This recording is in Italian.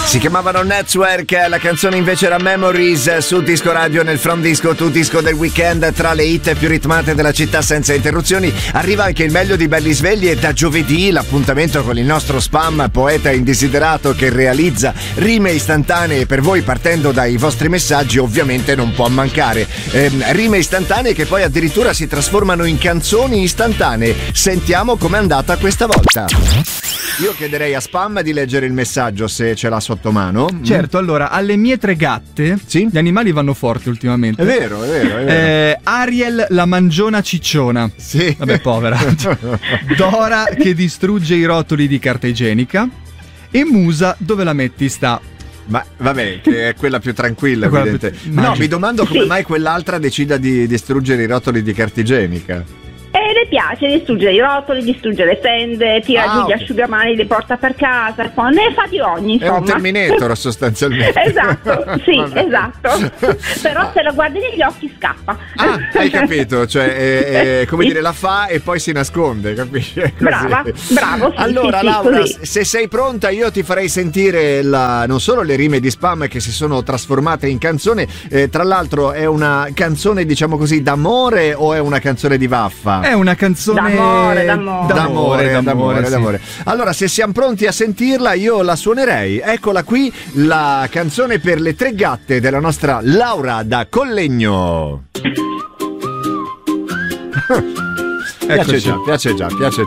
Si chiamavano Network, la canzone invece era Memories su Disco Radio nel From Disco to Disco del weekend. Tra le hit più ritmate della città senza interruzioni arriva anche il meglio di Belli Svegli e da giovedì l'appuntamento con il nostro Spam, poeta indesiderato che realizza rime istantanee per voi partendo dai vostri messaggi, ovviamente non può mancare. Rime istantanee che poi addirittura si trasformano in canzoni istantanee. Sentiamo com'è andata questa volta. Io chiederei a Spam di leggere il messaggio se ce l'ha sotto mano. Certo, allora, alle mie 3 gatte, sì? Gli animali vanno forti ultimamente. È vero. Ariel la mangiona cicciona. Sì. Vabbè, povera. Dora che distrugge i rotoli di carta igienica. E Musa dove la metti sta. Ma vabbè, che è quella più tranquilla, evidente. No, mi domando come mai quell'altra decida di distruggere i rotoli di carta igienica. E le piace distruggere i rotoli, distruggere le tende, tira giù gli asciugamani, li porta per casa, ne fa di ogni, insomma. È un Terminator sostanzialmente. Esatto, sì, esatto. Però se lo guardi negli occhi scappa. Ah, hai capito, cioè come dire, la fa e poi si nasconde, capisci? Bravo, sì. Allora sì, Laura, così. se sei pronta io ti farei sentire non solo le rime di Spam che si sono trasformate in canzone, tra l'altro è una canzone, diciamo così, d'amore o è una canzone di vaffa? È una canzone d'amore. Sì. Allora, se siamo pronti a sentirla, io la suonerei. Eccola qui, la canzone per le 3 gatte della nostra Laura da Collegno. Piace già.